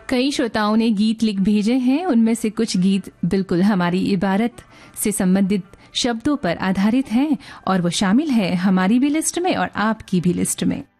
कई श्रोताओं ने गीत लिख भेजे हैं, उनमें से कुछ गीत बिल्कुल हमारी इबारत से संबंधित शब्दों पर आधारित हैं और वो शामिल है हमारी भी लिस्ट में और आपकी भी लिस्ट में।